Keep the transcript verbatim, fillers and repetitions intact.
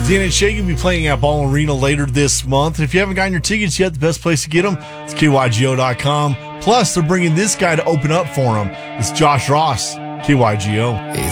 D N H Shay will be playing at Ball Arena later this month. And if you haven't gotten your tickets yet, the best place to get them is K Y G O dot com. Plus, they're bringing this guy to open up for them. It's Josh Ross, K Y G O.